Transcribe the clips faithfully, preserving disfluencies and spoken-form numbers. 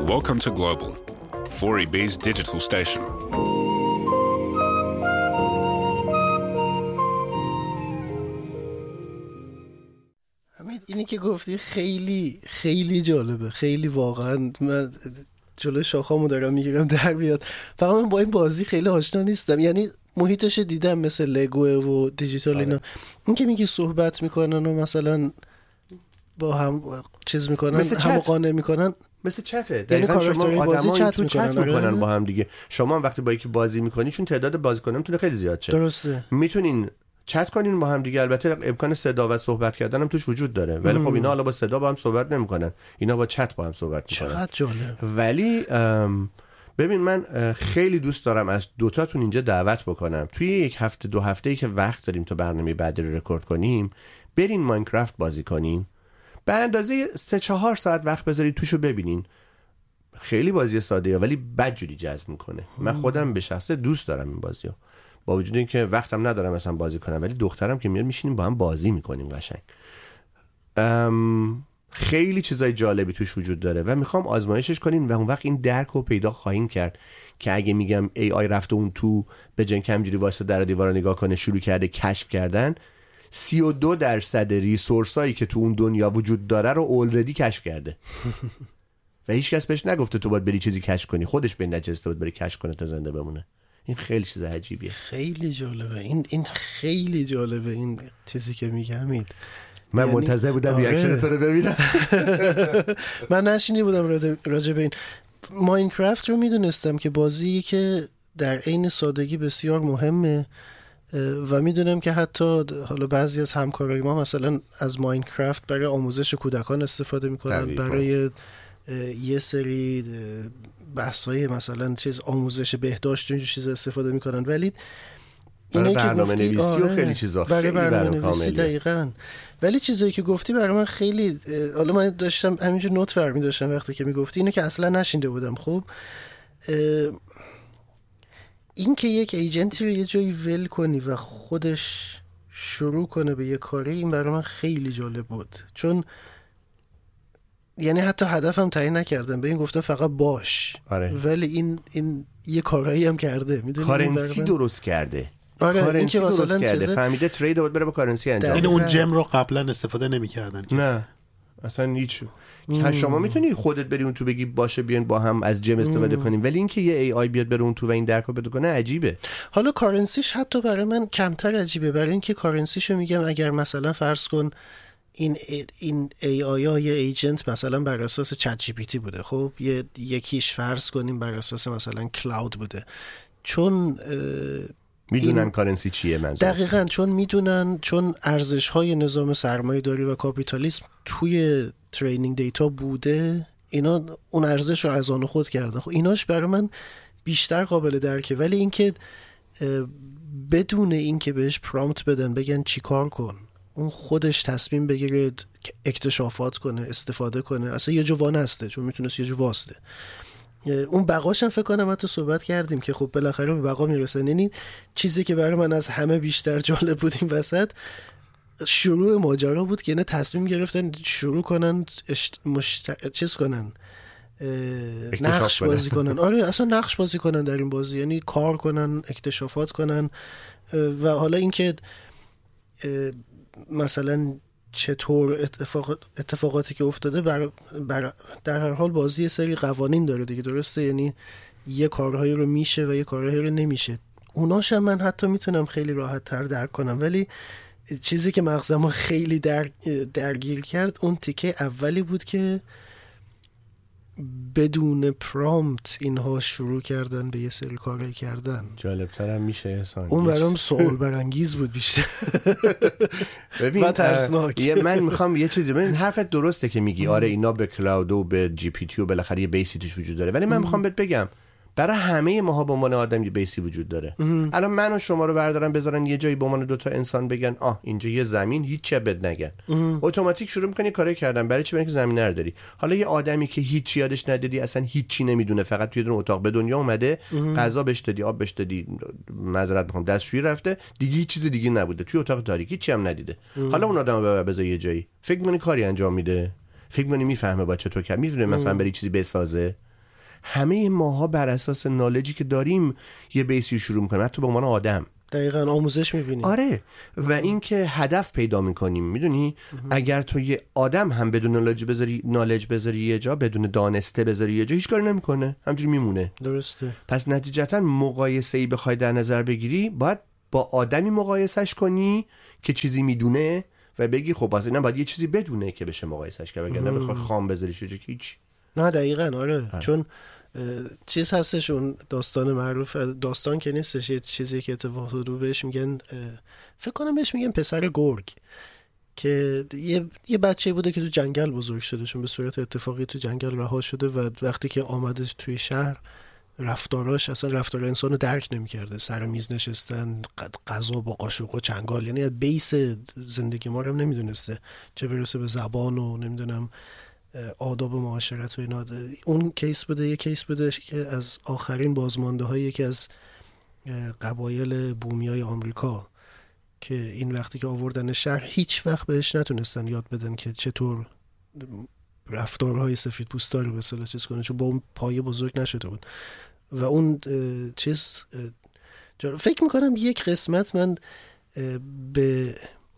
Welcome to Global, four E B's digital station. همین اینی که گفتی خیلی خیلی جالبه، خیلی واقعا. من جلوی شاخامو دارم میگیرم در بیاد. فقط من با این بازی خیلی آشنا نیستم، یعنی محیطش دیدم مثل لگو و دیجیتال اینا. این که میگی صحبت میکنن و مثلا با هم چیز میکنن، هم قانع میکنن، مثل چته. دقیقاً شما بازی چت تو میکنن, چت میکنن با هم دیگه. شما وقتی با یکی بازی میکنی، چون تعداد بازیکنان میتونه خیلی زیاد شه، درسته، میتونین چت کنین با هم دیگه. البته امکان صدا و صحبت کردن هم توش وجود داره، ولی خب اینا حالا با صدا با هم صحبت نمیکنن، اینا با چت با هم صحبت میکنن. چقدر جالب. ولی ببین من خیلی دوست دارم از دوتاتون اینجا دعوت بکنم توی یک هفته دو هفته‌ای که وقت داریم تا برنامه بعدی رو رکورد کنیم، برین ماینکرافت بازی کنین، به اندازه سه چهار ساعت وقت بذارید توشو ببینین. خیلی بازی ساده‌ایه ولی بدجوری جذب میکنه. من خودم به شخصه دوست دارم این بازیو، با وجود اینکه وقتم ندارم مثلا بازی کنم، ولی دخترم که میاد میشینیم با هم بازی میکنیم قشنگ. خیلی چیزای جالبی توش وجود داره و میخوام آزمایشش کنین و اون وقت این درک رو پیدا خواهیم کرد که اگه میگم ای آی رفته اون تو به جن کمجوری واسه در دیوار نگاه کنه شروع کرده کشف کردن، سی و دو درصد ریسورسایی که تو اون دنیا وجود داره رو اولردی کشف کرده و هیچ کس بهش نگفته تو باید بری چیزی کشف کنی، خودش به نجسته باید بری کشف کنه تا زنده بمونه. این خیلی چیز عجیبیه. خیلی جالبه این این خیلی جالبه این چیزی که میگم. من یعنی منتظر بودم ریاکشن تو رو ببینم. من نشینی بودم راجع به این. ماینکرافت رو میدونستم که بازیه که در عین سادگی بسیار مهمه و میدونم که حتی حالا بعضی از همکارای ما مثلا از ماینکرافت برای آموزش کودکان استفاده میکنن، برای یه سری بحث‌های مثلا چیز آموزش بهداشت و این چیز استفاده میکنن. ولی برای برنامه نویسی و خیلی چیزا، برای برنامه نویسی دقیقاً. ولی چیزایی که گفتی برای من خیلی، حالا من داشتم همینجور نوت فرمی داشتم وقتی که میگفتی اینو که اصلا نشینده بودم. خب این که یک ایجنتی رو یه جایی ول کنی و خودش شروع کنه به یه کاری، این برای من خیلی جالب بود، چون یعنی حتی هدفم تعیین نکردم، به این گفتم فقط باش. آره. ولی این این یه کارایی هم کرده، میدونی، کارنسی درست کرده. آره، کارنسی درست کرده، فهمیده ترید رو بره با کارنسی انجام بده. این اون جم رو قبلا استفاده نمی‌کردن. نه اصلا هیچ. شما میتونی خودت بری اون تو بگی باشه بیان با هم از جم استفاده کنیم، ولی اینکه یه ای آی بیاد بره اون تو و این درکو بده کنه عجیبه. حالا کارنسیش حتی برای من کمتر عجیبه، برای اینکه کارنسیشو میگم اگر مثلا فرض کن این این ای آی یا یه ایجنت مثلا بر اساس چت جی پی تی بوده، خب یه یکیش فرض کنیم بر اساس مثلا کلاود بوده، چون میدونن کارنسی چیه. منظور دقیقاً چون میدونن، چون ارزش های نظام سرمایه داری و کاپیتالیسم توی ترینینگ دیتا بوده، اینا اون ارزش رو از آن خود کردن. خب ایناش برای من بیشتر قابل درکه. ولی اینکه بدون اینکه بهش پرامپت بدن بگن چی کار کن، اون خودش تصمیم بگیره اکتشافات کنه، استفاده کنه، اصلا یه جو وانسته، چون میتونست یه جو واسته. اون بقاش هم فکر کنم حتی صحبت کردیم که خب بالاخره به بقا میرسن. یعنی چیزی که برای من از همه بیشتر جالب بود این وسط شروع ماجرا بود که اینا تصمیم گرفتن شروع کنن اشت... مشت... چیز کنن نقش بازی کنن. آره اصلا نقش بازی کنن در این بازی، یعنی کار کنن، اکتشافات کنن. و حالا اینکه مثلا چطور اتفاق اتفاقاتی که افتاده بر, بر در هر حال بازی یه سری قوانین داره دیگه، درسته؟ یعنی یه کارهایی رو میشه و یه کارهایی رو نمیشه. اوناش هم من حتی میتونم خیلی راحت تر درک کنم، ولی چیزی که مغزمو خیلی در درگیر کرد اون تیکه اولی بود که بدون پرامپت اینها شروع کردن به یه سری کارهایی کردن. جالب‌تر هم میشه احسان. اون برام سوال برانگیز بود بیشتر. ببین و ترسناک. من میخوام یه چیزی، ببین حرفت درسته که میگی آره اینا به کلاود و به جی پی تی و بالاخره یه بیسی توش وجود داره، ولی من میخوام بهت بگم برای همه ماها به عنوان آدم یه بیسی وجود داره. الان من و شما رو بردارن بذارن یه جایی به عنوان دو تا انسان بگن آه اینجا یه زمین، هیچ چه بد نگن، اتوماتیک شروع می‌کنی کارای کردن. برای چی؟ برای اینکه زمین رو داری. حالا یه آدمی که هیچ یادش ندادی، اصلا هیچی نمیدونه، فقط توی دونه اتاق به دنیا اومده، غذا بهش دادی، آب بهش دادی، معذرت می‌خوام دستشویی رفته، دیگه هیچ چیز دیگه نبوده، توی اتاق تاریکی چی هم ندیده. حالا اون آدمو بذار یه جایی، فکر می‌کنی کاری انجام میده؟ فکر می‌کنی میفهمه با چطور که می‌دونه مثلا بری چیزی بسازه؟ همه ماها بر اساس نالجی که داریم یه بیسی شروع میکنیم، حتی به عنوان آدم. دقیقاً آموزش میبینیم. آره. و این که هدف پیدا میکنیم. میدونی اگر تو یه آدم هم بدون نالج بذاری نالج بذاری یه جا، بدون دانسته بذاری یه جا، هیچ کاری نمیکنه، همجوری میمونه. درسته. پس نتیجتا مقایسه‌ای بخوای در نظر بگیری، باید با آدمی مقایسش کنی که چیزی میدونه و بگی خب واسه اینم باید یه چیزی بدونه که بشه مقایسش کرد، وگرنه بخوای خام بذاریش که هیچ. نه دقیقاً آره. آره. چون چیز هستش، اون داستان معروف، داستان که نیستش، یه چیزی که اتفاق رو بهش میگن، فکر کنم بهش میگن پسر گرگ، که یه یه بچه بوده که تو جنگل بزرگ شده، چون به صورت اتفاقی تو جنگل رها شده و وقتی که آمده توی شهر رفتاراش اصلا رفتار انسان رو درک نمی‌کرده، سر میز نشستن، غذا با قاشق و چنگال، یعنی بیس زندگی ما رو هم نمیدونسته، چه برسه به زبان و نمیدونم آداب معاشرت و اینا. اون کیس بوده، یه کیس بوده که از آخرین بازمانده های یکی از قبایل بومیای آمریکا که این وقتی که آوردن شهر هیچ وقت بهش نتونستن یاد بدن که چطور رفتارهای سفید پوستا رو به اصطلاح چیز کنه، چون با اون پایه بزرگ نشده بود. و اون چیز فکر میکنم یک قسمت من به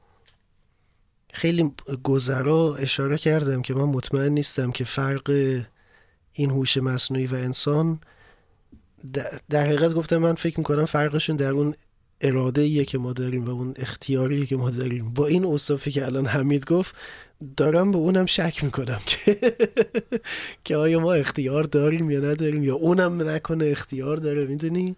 خیلی گذرا اشاره کردم که من مطمئن نیستم که فرق این هوش مصنوعی و انسان، در حقیقت گفتم من فکر میکنم فرقشون در اون اراده‌ایه که ما داریم و اون اختیاریه که ما داریم. با این اوصافی که الان حمید گفت دارم به اونم شک میکنم که که آیا ما اختیار داریم یا نداریم، یا اونم نکنه اختیار داره. میدونی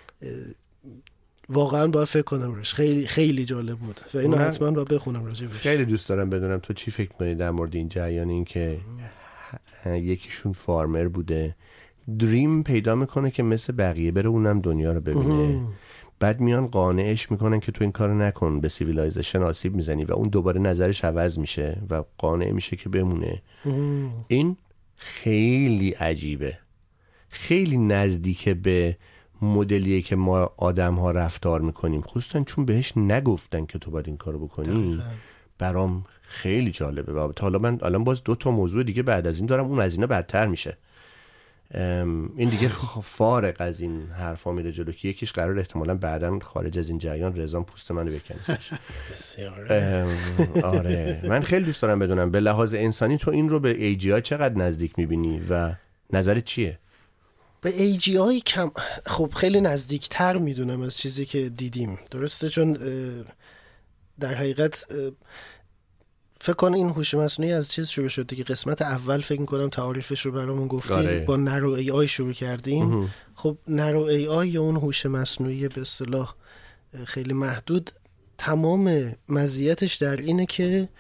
واقعا باید فکر کنم روش. خیلی خیلی جالب بود و اینو حتما باید بخونم راجبش. خیلی دوست دارم بدونم تو چی فکر می‌کنی در مورد این جریان، این که یکیشون فارمر بوده، دریم پیدا میکنه که مثل بقیه بره اونم دنیا رو ببینه، بعد میان قانعش میکنن که تو این کارو نکن، به سیویلایزیشن آسیب میزنی، و اون دوباره نظرش عوض میشه و قانع میشه که بمونه. این خیلی عجیبه، خیلی نزدیک به مدلیه که ما آدم ها رفتار میکنیم، خصوصا چون بهش نگفتن که تو باید این کارو بکنی. برام خیلی جالبه. و حالا من الان باز دو تا موضوع دیگه بعد از این دارم، اون از اینا بدتر میشه. این دیگه فارق از این حرفا میره جلو که یکیش قرار احتمالاً بعداً خارج از این جریان رضا پوست منو بکنه. آره من خیلی دوست دارم بدونم به لحاظ انسانی تو این رو به ای جی آی چقدر نزدیک میبینی و نظرت چیه؟ به ای جی آی کم، خب خیلی نزدیکتر میدونم از چیزی که دیدیم. درسته، چون در حقیقت فکر کنم این هوش مصنوعی از چیز شروع شد که قسمت اول فکر کنم تعریفش رو برامون گفتیم. آره. با نرو ای آی شروع کردیم. اه. خب نرو ای آی یا اون هوش مصنوعی به اصطلاح خیلی محدود، تمام مزیتش در اینه که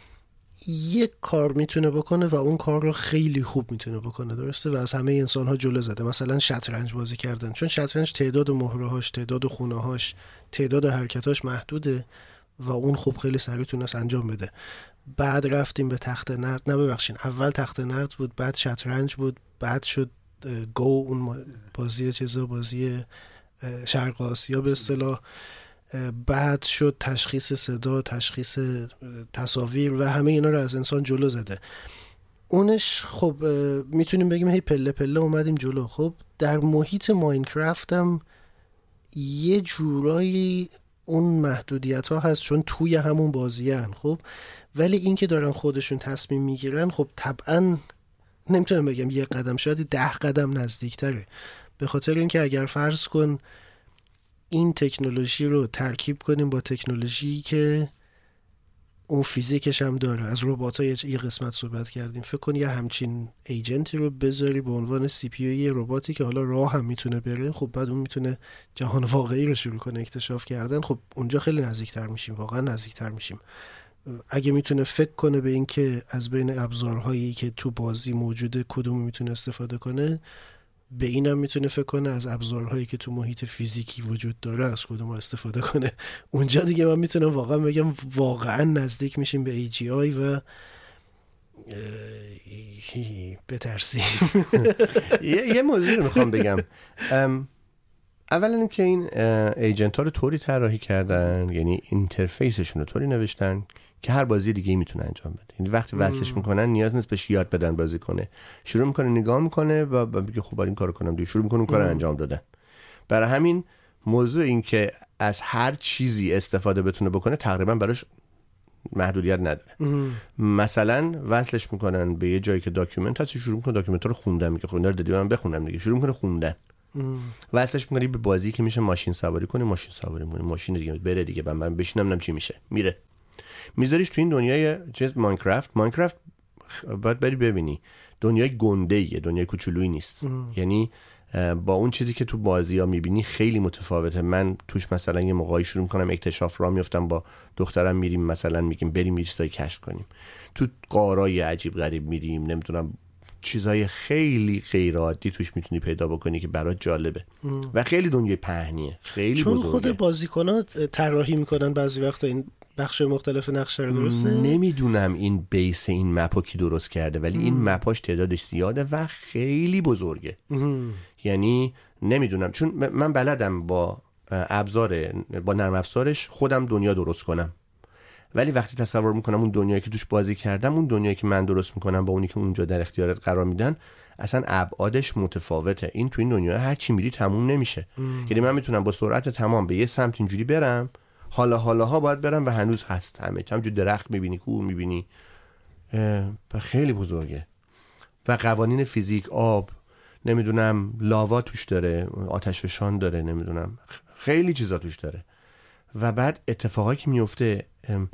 یک کار میتونه بکنه و اون کار رو خیلی خوب میتونه بکنه. درسته، و از همه انسان ها جلو زده. مثلا شطرنج بازی کردن، چون شطرنج تعداد مهره هاش، تعداد خونه هاش، تعداد حرکتاش محدوده و اون خوب خیلی سریع تونست انجام بده. بعد رفتیم به تخت نرد، نه ببخشید اول تخت نرد بود، بعد شطرنج بود، بعد شد گو، اون بازی چیزا، بازی شرق آسیا به اصطلاح، بعد شد تشخیص صدا، تشخیص تصاویر و همه اینا رو از انسان جلو زده. اونش خب میتونیم بگیم هی پله پله اومدیم جلو. خب در محیط ماینکرافت هم یه جورایی اون محدودیت ها هست، چون توی همون بازی هن. خب ولی این که دارن خودشون تصمیم میگیرن، خب طبعا نمیتونم بگم یه قدم، شاید ده قدم نزدیک تره، به خاطر اینکه اگر فرض کن این تکنولوژی رو ترکیب کنیم با تکنولوژی که اون فیزیکش هم داره، از ربات ها یه قسمت صحبت کردیم، فکر کن یه همچین ایجنتی رو بذاری به عنوان سی پی یو یه رباتی که حالا راه هم میتونه بره، خب بعد اون میتونه جهان واقعی رو شروع کنه اکتشاف کردن، خب اونجا خیلی نزدیکتر میشیم، واقعا نزدیکتر میشیم. اگه میتونه فکر کنه به این که از بین ابزارهایی که تو بازی موجوده کدوم میتونه استفاده کنه، به اینم میتونه فکر کنه از ابزارهایی که تو محیط فیزیکی وجود داره از کدوم استفاده کنه. اونجا دیگه من میتونم واقعا بگم واقعا نزدیک میشیم به ای جی آی و بترسیم. یه موضوع رو میخوام بگم. اولا اینکه این ایجنت ها رو طوری طراحی کردن، یعنی اینترفیسشون رو طوری نوشتن که هر بازی دیگه میتونه انجام بده. یعنی وقتی وصلش میکنن نیاز نیست بهش یاد بدن بازی کنه، شروع میکنه نگاه میکنه و میگه خب برای این کارو کنم دیگه، شروع میکنه اون کارو انجام دادن. برای همین موضوع این که از هر چیزی استفاده بتونه بکنه تقریبا براش محدودیت نداره. مثلا وصلش میکنن به یه جایی که داکیومنت هست، شروع میکنه داکیومنت رو خوندن، میگه خب اینا رو دادی من بخونم دیگه، شروع میکنه خوندن. وصلش میکنی به بازی که میشه ماشین سواری کنی، ماشین سواری کنی، ماشین دیگه بره دیگه، من بشینم نم چی میشه، میره. میذاریش تو این دنیای چیز ماینکرافت. ماینکرافت باید بری ببینی دنیای گنده ایه، دنیای کوچولویی نیست. یعنی با اون چیزی که تو بازی ها میبینی خیلی متفاوته. من توش مثلا یه موقعی شروع میکنم اکتشاف را میفتم، با دخترم میریم مثلا میگیم بریم یه چیزایی کشف کنیم، تو قارای عجیب غریب میریم، نمیدونم چیزای خیلی غیر عادی توش میتونی پیدا بکنی که برات جالبه ام. و خیلی دنیای پهنیه، خیلی چون بزرگه. خود بازیکن‌ها طراحی میکنن بعضی وقتا این بخش مختلف نقشه رو، درسته؟ نمیدونم این بیس این مپو کی درست کرده، ولی ام. این مپاش تعدادش زیاده و خیلی بزرگه. ام. یعنی نمیدونم، چون من بلدم با ابزار با نرم افزارش خودم دنیا درست کنم، ولی وقتی تصور میکنم اون دنیایی که توش بازی کردم، اون دنیایی که من درست میکنم با اونی که اونجا در اختیارت قرار میدن، اصلا ابعادش متفاوته. این تو این دنیا هر چی میری تموم نمیشه. یعنی من میتونم با سرعت تمام به یه سمت اینجوری برم، حالا حالاها باید برم و هنوز هست همه همجور درخت میبینی، کوه میبینی، خیلی بزرگه. و قوانین فیزیک، آب، نمیدونم لاوا توش داره، آتش فشان داره، نمیدونم خیلی چیزا توش داره. و بعد اتفاقایی که میفته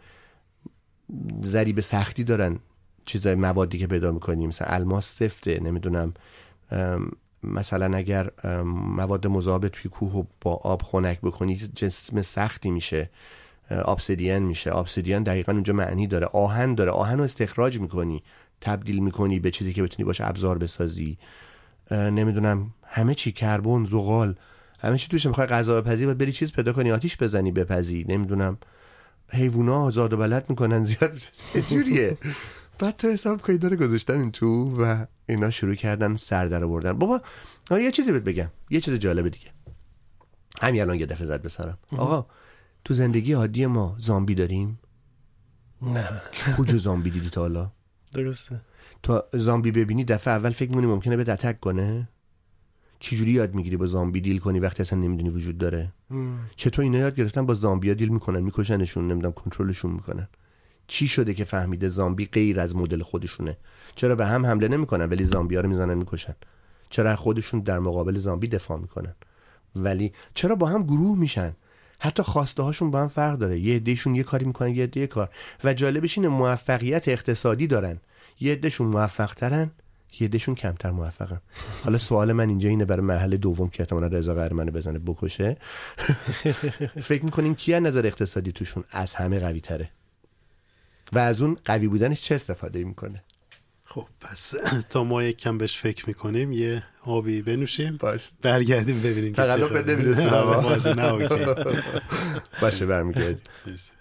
ضریب سختی دارن، چیزای موادی که پیدا میکنیم، مثلا الماس سفته، نمیدونم مثلا اگر مواد مذاب توی کوه با آب خنک بکنی جسم سختی میشه، ابسیدین میشه. ابسیدین دقیقاً اونجا معنی داره، آهن داره، آهن رو استخراج میکنی، تبدیل میکنی به چیزی که بتونی باشه ابزار بسازی، نمیدونم همه چی، کربن، زغال، همه چی توش. میخوای غذا بپزی و بری چیز پیدا کنی آتیش بزنی بپزی، نمیدونم حیوونا زاد و بلد میکنن زیاد جوریه. بعد تو حساب کنی داره گذاشتن این تو و اینا شروع کردن سر در آوردن. بابا یه چیزی بهت بگم، یه چیز جالب دیگه همین الان یه دفعه زد به سرم. آقا تو زندگی عادی ما زامبی داریم؟ نه. کجا زامبی دیدی تا حالا؟ درسته. تو زامبی ببینی دفعه اول فکر می‌کنی ممکنه بهت اتک کنه؟ چجوری یاد میگیری با زامبی دیل کنی وقتی اصلا نمیدونی وجود داره؟ ام. چطور اینا یاد گرفتن با زامبیا دیل میکنن، میکشنشون، نمیدونم کنترلشون میکنن؟ چی شده که فهمیده زامبی غیر از مدل خودشونه؟ چرا به هم حمله نمیکنن ولی زامبیا رو میزنن میکشن؟ چرا خودشون در مقابل زامبی دفاع میکنن؟ ولی چرا با هم گروه میشن؟ حتی خواسته هاشون با هم فرق داره، یه عدهشون یه کاری میکنن یه عده یه کار. و جالبش اینه موفقیت اقتصادی دارن، یه عدهشون موفق ترن یه عدهشون کمتر موفقن. حالا سوال من اینجا اینه برای مرحله دوم که احتمالاً رضا قهرمانو بزنه بکشه، فکر میکنین کی از نظر اقتصادی توشون از همه قوی تره و از اون قوی بودنش چه استفاده میکنه؟ خب پس تا ما یک کم بهش فکر میکنیم یه آبی بنوشیم، باش برگردیم ببینیم تقلب بده میرسونم. باشه نه اوکی باشه برمیگردیم.